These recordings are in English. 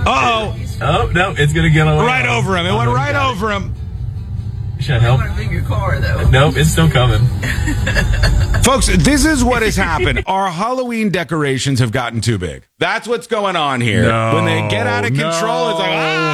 Uh-oh. Oh, no, it's going to get away. Right over him. It went right over him. Should help. I want to be in your car, though. Nope, it's still coming. Folks, this is what has happened. Our Halloween decorations have gotten too big. That's what's going on here. No, when they get out of control, it's like,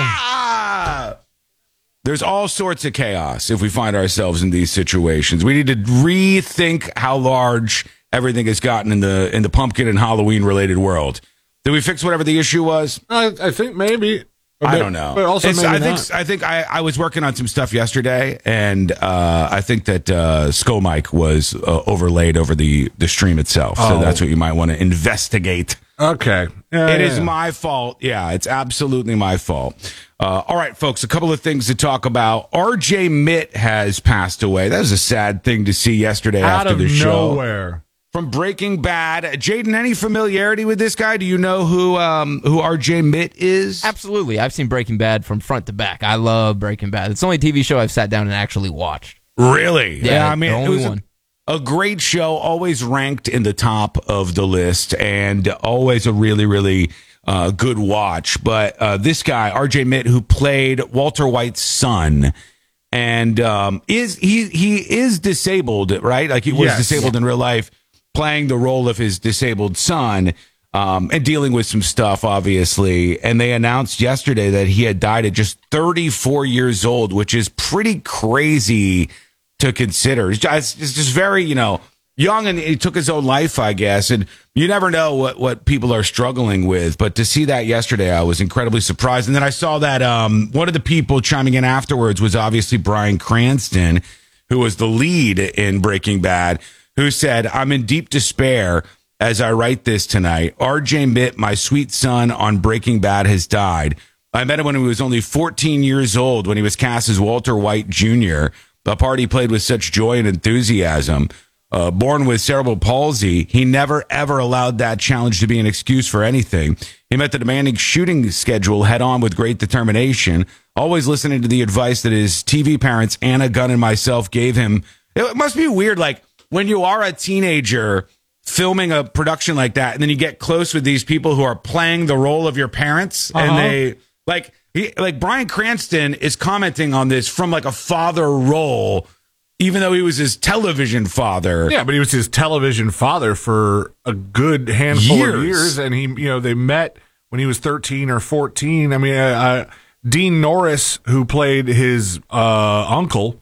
ah! There's all sorts of chaos if we find ourselves in these situations. We need to rethink how large everything has gotten in the pumpkin and Halloween related world. Did we fix whatever the issue was? I think maybe. I don't know. But also maybe I think I was working on some stuff yesterday, and I think that Skull Mike was overlaid over the stream itself. So that's what you might want to investigate. Okay. It is my fault. Yeah, it's absolutely my fault. All right, folks, a couple of things to talk about. RJ Mitt has passed away. That was a sad thing to see yesterday after the show. Nowhere. From Breaking Bad. Jaden, any familiarity with this guy? Do you know who RJ Mitt is? Absolutely. I've seen Breaking Bad from front to back. I love Breaking Bad. It's the only TV show I've sat down and actually watched. Really? Yeah, I mean, the only one. A great show, always ranked in the top of the list, and always a really, really good watch. But this guy, RJ Mitt, who played Walter White's son, and he is disabled, right? Like he was disabled in real life, playing the role of his disabled son, and dealing with some stuff, obviously. And they announced yesterday that he had died at just 34 years old, which is pretty crazy to consider. It's just very, young, and he took his own life, I guess. And you never know what people are struggling with. But to see that yesterday, I was incredibly surprised. And then I saw that one of the people chiming in afterwards was obviously Bryan Cranston, who was the lead in Breaking Bad, who said, "I'm in deep despair as I write this tonight. RJ Mitt, my sweet son on Breaking Bad, has died. I met him when he was only 14 years old when he was cast as Walter White Jr., a part he played with such joy and enthusiasm. Born with cerebral palsy, he never, ever allowed that challenge to be an excuse for anything. He met the demanding shooting schedule head on with great determination, always listening to the advice that his TV parents, Anna Gunn and myself, gave him." It must be weird, like, when you are a teenager filming a production like that, and then you get close with these people who are playing the role of your parents, and they like Bryan Cranston is commenting on this from like a father role, even though he was his television father. Yeah, but he was his television father for a good handful of years, and they met when he was 13 or 14. I mean, Dean Norris, who played his uncle,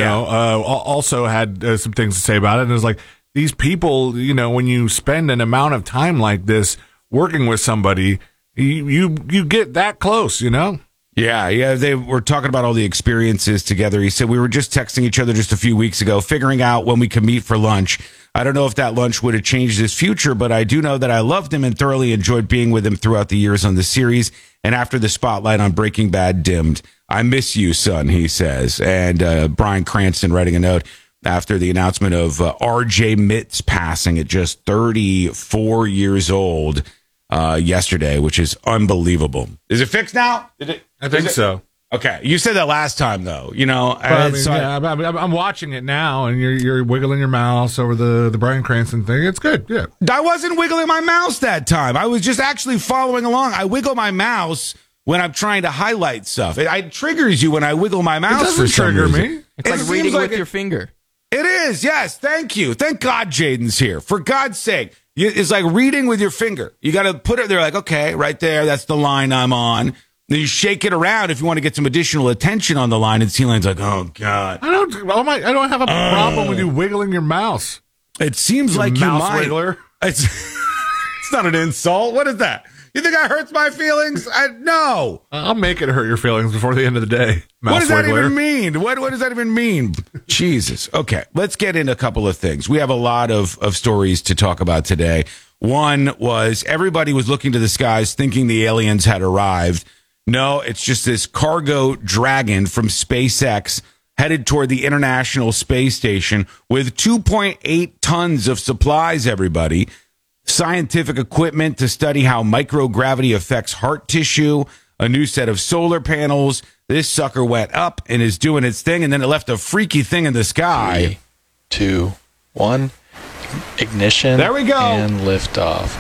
also had some things to say about it. And it was like, these people, when you spend an amount of time like this working with somebody, you get that close, Yeah, they were talking about all the experiences together. He said, "We were just texting each other just a few weeks ago, figuring out when we could meet for lunch. I don't know if that lunch would have changed his future, but I do know that I loved him and thoroughly enjoyed being with him throughout the years on the series and after the spotlight on Breaking Bad dimmed. I miss you, son," he says. And Bryan Cranston writing a note after the announcement of RJ Mitt's passing at just 34 years old yesterday, which is unbelievable. Is it fixed now? I think so. Okay, you said that last time, though. I'm watching it now, and you're wiggling your mouse over the Bryan Cranston thing. It's good. Yeah, I wasn't wiggling my mouse that time. I was just actually following along. I wiggle my mouse when I'm trying to highlight stuff. It triggers you when I wiggle my mouse. It doesn't trigger me. It's like reading with your finger. It is. Yes. Thank you. Thank God Jaden's here. For God's sake. It's like reading with your finger. You got to put it there like, okay, right there. That's the line I'm on. Then you shake it around if you want to get some additional attention on the line, and C-Line's like, oh, God. I don't have a problem with you wiggling your mouse. It seems like you might. Wiggler. It's not an insult. What is that? You think that hurts my feelings? No. I'll make it hurt your feelings before the end of the day. What does that even mean? What does that even mean? Jesus. Okay, let's get into a couple of things. We have a lot of stories to talk about today. One was everybody was looking to the skies thinking the aliens had arrived. No, it's just this cargo dragon from SpaceX headed toward the International Space Station with 2.8 tons of supplies, everybody. Scientific equipment to study how microgravity affects heart tissue, a new set of solar panels. This sucker went up and is doing its thing, and then it left a freaky thing in the sky. 3, 2, 1. Ignition. There we go. And liftoff.